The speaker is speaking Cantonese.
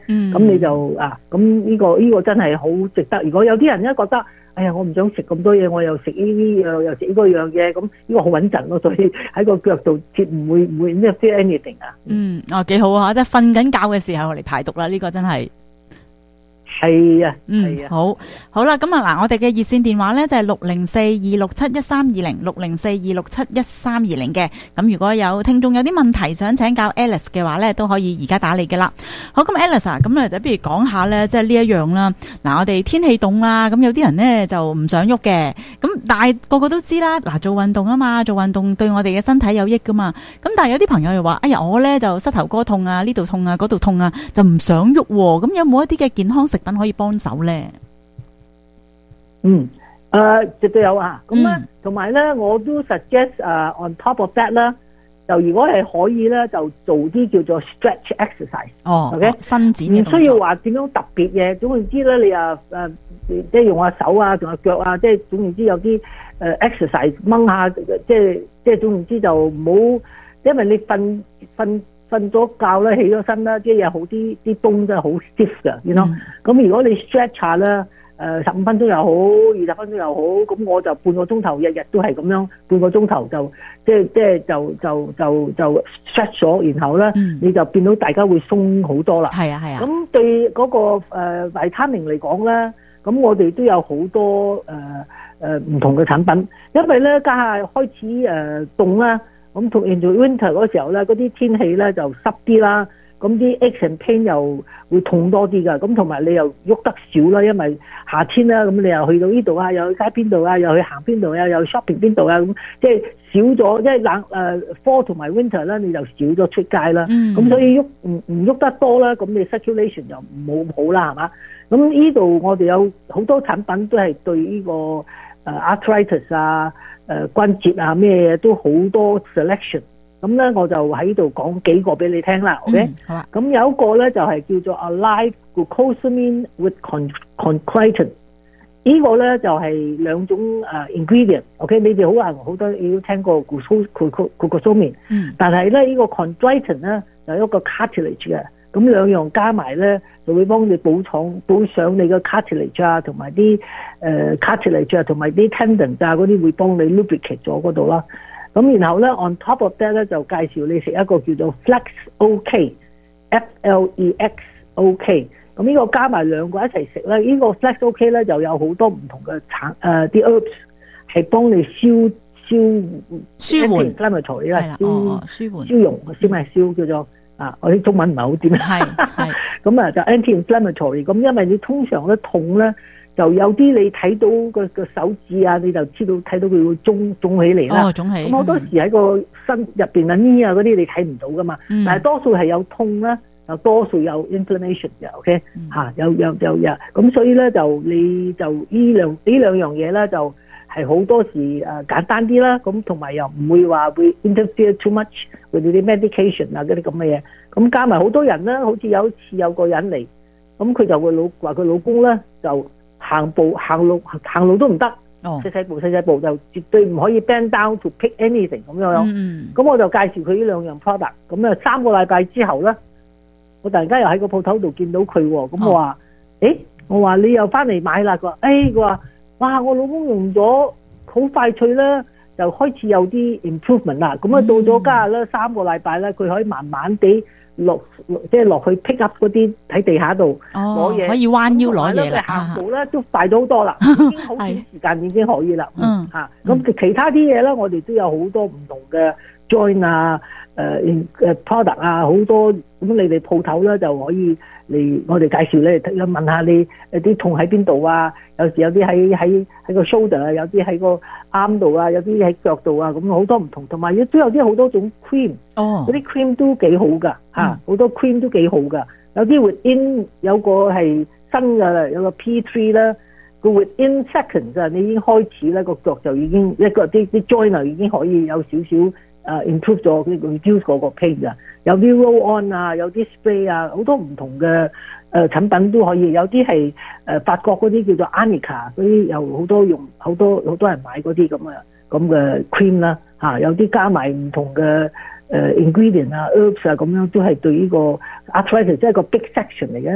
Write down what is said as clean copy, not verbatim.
咁你就咁呢個真係好值得。如果有啲人咧覺得，哎呀，我唔想食咁多嘢，我又食呢啲又食嗰樣嘢，咁呢個好穩陣咯。所以喺個腳度切唔會 interfere anything 啊。 幾好啊！即係瞓緊覺嘅時候嚟排毒啦，呢個真係。 係啊， 好啦，咁嗱，我哋嘅熱線電話咧就係60426712320 60426712320嘅。咁如果有聽眾有啲問題想請教 Alice 嘅話咧，都可以而家打嚟嘅啦。好，咁 Alice 啊，咁就不如講下咧，即係呢一樣啦。嗱，我哋天氣凍啦，咁有啲人咧就唔想喐嘅，咁但係個個都知啦，嗱，做運動啊嘛，做運動對我哋嘅身體有益噶嘛。咁但係有啲朋友又話，哎呀，我咧就膝頭哥痛啊，呢度痛啊，嗰度痛啊，就唔想喐喎。咁有冇一啲嘅健康食品可以幫手咧？ 絕對有啊。咁咧，同埋咧，我都 suggest on top of that 啦，就如果係可以咧，就做啲叫做 stretch exercise。OK， 伸展嘅動作， 唔需要話點樣特別嘢。總言之咧，你即係用下手啊，用下腳啊，即係總言之有啲exercise 掹下，即係總言之就唔好，因為你瞓咗覺咧，起咗身啦，啲嘢好啲崩真係好 stiff 㗎，you know。咁如果你 stretch 下咧，15分鐘又好，20分鐘又好，咁我就半個鐘頭，日日都係咁樣，半個鐘頭就即係就 stretch 咗，然後咧你就變到大家會鬆好多啦。 係啊。 咁對嗰個維他命嚟講咧，咁我哋都有好多唔同嘅產品，因為咧家下開始凍啦。咁同 into winter 嗰時候咧，嗰啲天氣咧就濕啲啦，咁啲 aches and pain 又會痛多啲噶，咁同埋你又喐得少啦，因為夏天啦，咁你又去到呢度啊，又去街邊度啊，又去行邊度啊，又去 shopping 邊度啊，咁即係少咗，即係fall 同埋 winter 啦，你就少咗出街啦，咁所以唔喐得多啦，咁你 circulation 就唔好啦，係嘛？咁呢度我哋有好多產品都係對呢個arthritis 啊。關節啊咩嘢都好多 selection， 咁咧我就喺度講幾個俾你聽啦 ，OK？ 好啊。咁有一個咧就係叫做 Alive Glucosamine with Chondroitin， 呢個咧就係兩種ingredient，OK？ 你哋好多你都聽過 glucosamine，但係咧呢個 Chondroitin 咧就一個 cartilage 嘅。咁兩樣加埋咧，就會幫你補上你嘅 cartilage 啊，同埋啲cartilage 啊，同埋啲 tendon 啊嗰啲會幫你 lubricate 咗嗰度啦。咁然後咧 on top of that 咧就介紹你食一個叫做 Flex OK，FLEX OK。咁呢個加埋兩個一齊食咧，呢個 Flex OK 咧就有好多唔同嘅啲 herbs 係幫你舒緩 inflammatory 啦，消融叫做。我啲中文唔係好掂。係咁啊，就 anti-inflammatory。咁因為你通常咧痛咧，就有啲你睇到個手指啊，你就知道睇到佢會腫起嚟啦。腫起。咁好多時喺個身入邊啊、knee 啊嗰啲你睇唔到噶嘛。但係多數係有痛啦，又多數有 inflammation 嘅。OK，有。咁所以咧就你就呢兩樣嘢咧就。係好多時簡單啲啦，咁同埋又唔會話會 interfere too much with 啲 medication 啊嗰啲咁嘅嘢，咁加埋好多人咧，好似有一次有個人嚟，咁佢就話佢老公咧就行路都唔得，細步就絕對唔可以 bend down to pick anything 咁樣。咁我就介紹佢呢兩樣 product， 咁啊3個禮拜之後咧，我突然間又喺個鋪頭度見到佢喎，咁我話你又翻嚟買啦，佢話哇！我老公用咗好快脆啦，就開始有啲 improvement 啦。咁啊到咗家下咧3個禮拜咧，佢可以慢慢地落去 pick up 嗰啲喺地下度攞嘢，可以彎腰攞嘢啦。行步咧都快咗好多啦，已經好短時間已經可以啦。咁其他啲嘢咧，我哋都有好多唔同嘅 join 啊、product 啊，好多咁你哋鋪頭咧就可以嚟我哋介紹咧，問下你啲痛喺邊度啊？有時有啲喺個 shoulder 啊，有啲喺個 arm 度啊，有啲喺腳度啊，咁好多唔同，同埋都有啲好多種 cream，嗰啲 cream 都幾好噶嚇，好多 cream 都幾好噶，有啲 within 有個係新嘅啦，有個 P3 啦，個 within seconds 啊，你已經開始咧個腳就已經一個啲 joint 已經可以有少少improve 咗，reduce 嗰個 pain 噶，有啲 roll on 啊，有啲 spray 啊，好多唔同嘅。產品都可以，有啲係法國嗰啲叫做 Arnica 嗰啲，有好多用好多人買嗰啲咁嘅 cream 啦，有啲加埋唔同嘅ingredient 啊 herbs 啊咁樣，都係對呢個 arthritis 即係個 big section 嚟嘅。